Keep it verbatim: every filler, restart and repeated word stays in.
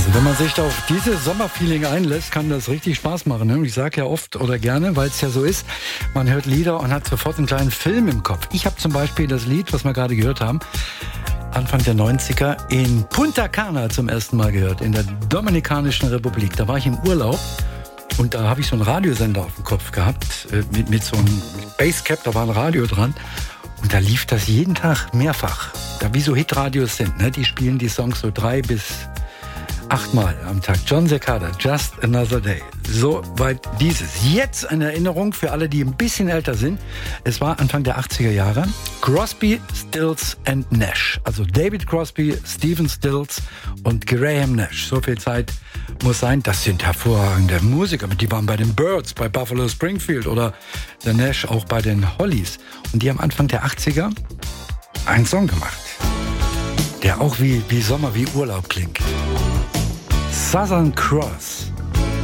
Wenn man sich da auf dieses Sommerfeeling einlässt, kann das richtig Spaß machen. Ne? Ich sage ja oft oder gerne, weil es ja so ist, man hört Lieder und hat sofort einen kleinen Film im Kopf. Ich habe zum Beispiel das Lied, was wir gerade gehört haben, Anfang der neunziger in Punta Cana zum ersten Mal gehört, in der Dominikanischen Republik. Da war ich im Urlaub und da habe ich so einen Radiosender auf dem Kopf gehabt, mit, mit so einem Basscap, da war ein Radio dran. Und da lief das jeden Tag mehrfach. Da wie so Hitradios sind, ne? Die spielen die Songs so drei bis achtmal am Tag. John Cicada, Just Another Day. So weit dieses. Jetzt eine Erinnerung für alle, die ein bisschen älter sind. Es war Anfang der achtziger Jahre. Crosby, Stills and Nash. Also David Crosby, Stephen Stills und Graham Nash. So viel Zeit muss sein. Das sind hervorragende Musiker. Die waren bei den Byrds, bei Buffalo Springfield oder der Nash auch bei den Hollies. Und die haben Anfang der achtziger einen Song gemacht, der auch wie, wie Sommer, wie Urlaub klingt. Southern Cross.